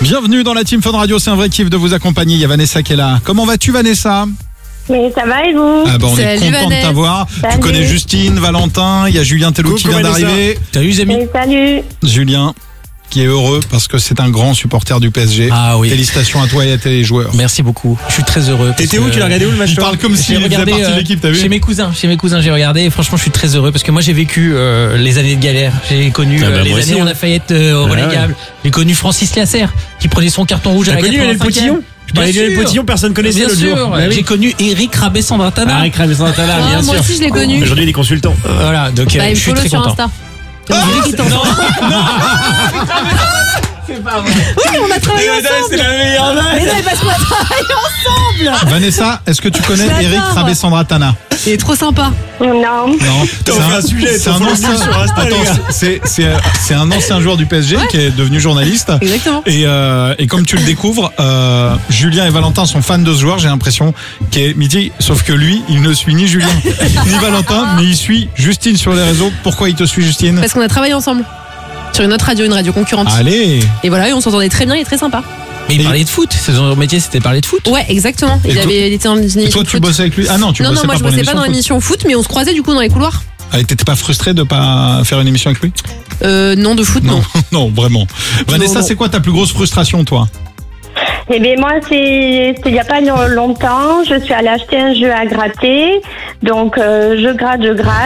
Bienvenue dans la Team Fun Radio, c'est un vrai kiff de vous accompagner. Il y a Vanessa qui est là. Comment vas-tu, Vanessa? Mais ça va et vous? Ah bah on est content de t'avoir. Tu connais Justine, Valentin, il y a Julien Tello qui vient d'arriver. Salut les amis. Salut. Julien qui est heureux parce que c'est un grand supporter du PSG. Ah oui. Félicitations à toi et à tes joueurs. Merci beaucoup. Je suis très heureux. T'étais où? Tu l'as regardé où le match? Tu parles comme s'il faisait partie de l'équipe, t'as vu? Chez mes cousins, j'ai regardé et franchement je suis très heureux parce que moi j'ai vécu les années de galère. J'ai connu les années où on a failli être relégable. J'ai connu Francis Lasser qui prenait son carton rouge à la 85e. T'as connu Lionel Potillon? Je parlais de Lionel Potillon, personne connaissait l'autre jour. Bien sûr, j'ai connu Eric Rabé-Sandratana. Eric Rabé-Sandratana, bien sûr. Moi aussi je l'ai connu. Aujourd'hui il est consultant. Voilà, donc je suis très content. C'est pas vrai. Oui, on a travaillé ensemble. C'est la meilleure vanne. Mais non, parce qu'on a travaillé ensemble. Vanessa, est-ce que tu connais Eric Rabé-Sandratana? Il est trop sympa. Non. Non, c'est un sujet. C'est un ancien sur Insta. C'est un ancien joueur du PSG qui est devenu journaliste. Exactement. Et comme tu le découvres, Julien et Valentin sont fans de ce joueur. J'ai l'impression qu'il est midi, sauf que lui, il ne suit ni Julien ni Valentin, mais il suit Justine sur les réseaux. Pourquoi il te suit, Justine? Parce qu'on a travaillé ensemble sur une autre radio, une radio concurrente. Allez. Et voilà, et on s'entendait très bien, il est très sympa. Mais il parlait de foot, son métier c'était parler de foot. Ouais, exactement. Il était en émission. Et toi, tu bossais avec lui? Ah non, tu bossais pas. Non, moi je bossais pas dans l'émission foot, mais on se croisait du coup dans les couloirs. T'étais pas frustré de pas faire une émission avec lui? Non, de foot, non. Non, vraiment. Vanessa, non. c'est quoi ta plus grosse frustration, toi? Eh bien, moi, c'est il y a pas longtemps, je suis allée acheter un jeu à gratter. Donc, je gratte,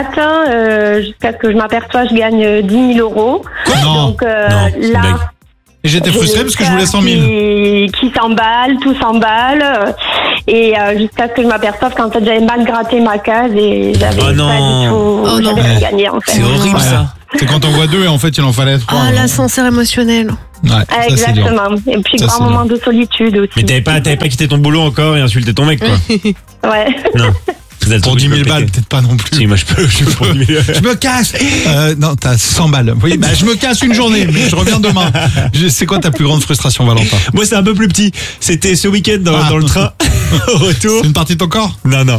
jusqu'à ce que je m'aperçois, je gagne 10 000 euros. Quoi? Non. Donc, c'est là. blague. Et j'étais frustré parce que je voulais 100 000. Qui s'emballe, tout s'emballe. Et jusqu'à ce que je m'aperçoive qu'en fait, j'avais mal gratté ma case et j'avais pas du tout. J'avais rien gagné, en fait. C'est horrible ça. C'est quand on voit deux et en fait il en fallait trois. Ah, l'ascenseur émentionnel. Ouais, ça, exactement. Et puis Ça, grand moment de solitude aussi. Mais t'avais pas quitté ton boulot encore et insulté ton mec, quoi. Ouais. Non. Pour 10 000 balles, peut-être pas non plus. Si, moi je peux pour 10 000 Je me casse. Non, t'as 100 balles. Oui, bah, je me casse une journée, mais je reviens demain. C'est quoi ta plus grande frustration, Valentin? Moi c'est un peu plus petit. C'était ce week-end dans le train. Au retour. C'est une partie de ton corps? Non.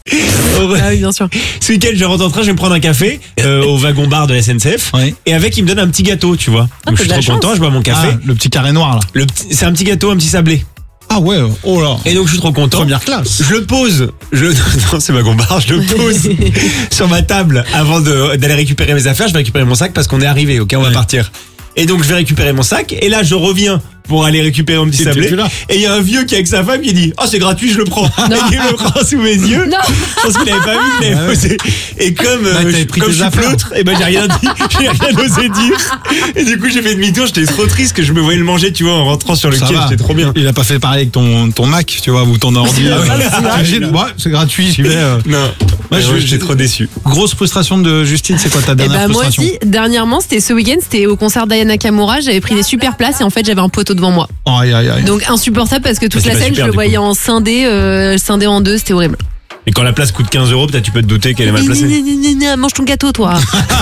Ah oui, bien sûr. Ce week-end, je rentre en train, je vais me prendre un café au wagon-bar de la SNCF. Oui. Et avec, il me donne un petit gâteau, tu vois. Donc, je suis trop content, je bois mon café. Ah, le petit carré noir, là. C'est un petit gâteau, un petit sablé. Ah ouais, oh là. Et donc, je suis trop content. Première classe. Je le pose. Non, c'est wagon-bar. Je le pose sur ma table avant d'aller récupérer mes affaires. Je vais récupérer mon sac parce qu'on est arrivé. Ok, on va partir. Et donc, je vais récupérer mon sac. Et là, je reviens pour aller récupérer mon petit sablé. Et il y a un vieux qui est avec sa femme qui dit « Oh, c'est gratuit, je le prends. » Et il me le prend sous mes yeux. Non. Parce qu'il n'avait pas vu qu'il l'avait posé. Et comme je suis pleutre, et ben j'ai rien dit. J'ai rien osé dire. Et du coup, j'ai fait demi-tour. J'étais trop triste que je me voyais le manger, tu vois, en rentrant sur le quai. J'étais trop bien. Il a pas fait pareil avec ton Mac, tu vois, ou ton ordi. Ouais, c'est gratuit, j'y vais. Non. Moi, j'étais trop déçu. Grosse frustration de Justine, c'est quoi ta dernière frustration? Moi aussi, dernièrement, c'était ce week-end, c'était au concert d'Aya Nakamura. J'avais pris des super places et en fait, j'avais un poteau devant moi. Aïe. Donc insupportable parce que toute la scène, je le voyais en scindé en deux, c'était horrible. Et quand la place coûte 15 €, peut-être tu peux te douter qu'elle est mal placée. Mange ton gâteau, toi.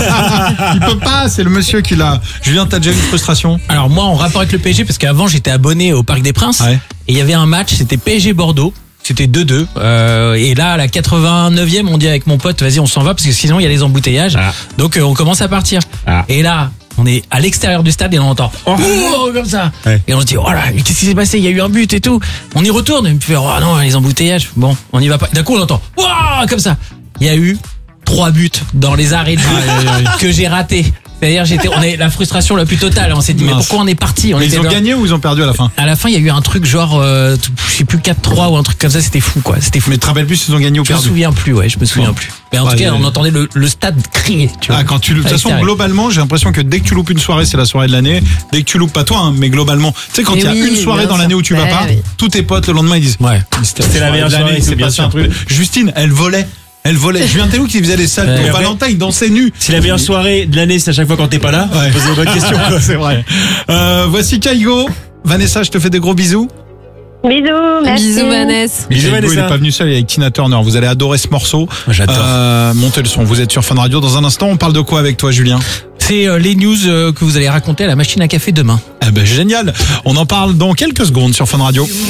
Il peut pas, c'est le monsieur qui l'a. Julien, t'as déjà eu une frustration? Alors moi, en rapport avec le PSG, parce qu'avant j'étais abonné au Parc des Princes, et il y avait un match, c'était PSG Bordeaux. C'était 2-2. Et là, à la 89e, on dit avec mon pote, vas-y, on s'en va parce que sinon il y a les embouteillages. Donc on commence à partir. Et là, on est à l'extérieur du stade et on entend comme ça. Et on se dit, oh là, qu'est-ce qui s'est passé? Il y a eu un but et tout. On y retourne et on fait, oh non, les embouteillages. Bon, on y va pas. D'un coup, on entend, comme ça. Il y a eu 3 buts dans les arrêts que j'ai ratés. C'est-à-dire, on est la frustration la plus totale. On s'est dit, mais pourquoi on est parti? Ils ont gagné ou ils ont perdu à la fin? À la fin, il y a eu un truc genre, je sais plus, 4-3 ou un truc comme ça. C'était fou, quoi. C'était fou. Mais tu te rappelles plus s'ils ont gagné ou perdu? Je me souviens plus, je me souviens plus. Mais en tout cas, on entendait le stade crier, tu vois. De toute façon, globalement, j'ai l'impression que dès que tu loupes une soirée, c'est la soirée de l'année. Dès que tu loupes pas toi, mais globalement, tu sais, quand il y a une soirée dans l'année où tu vas pas, tous tes potes, le lendemain, ils disent, c'était la meilleure soirée, c'est bien sûr. Justine, elle volait. Julien Tello qui faisait les salles pour Valentin, il dansait nu. C'est la meilleure soirée de l'année, c'est à chaque fois quand t'es pas là. Posez une bonne question. C'est vrai. Voici Kaigo. Vanessa, je te fais des gros bisous. Bisous, merci. Bisous, Vanessa. Bisous, Vanessa. Il est pas venu seul, il est avec Tina Turner. Vous allez adorer ce morceau. J'adore. Montez le son. Vous êtes sur Fun Radio. Dans un instant, on parle de quoi avec toi, Julien? C'est les news que vous allez raconter à la machine à café demain. Eh ben, génial. On en parle dans quelques secondes sur Fun Radio.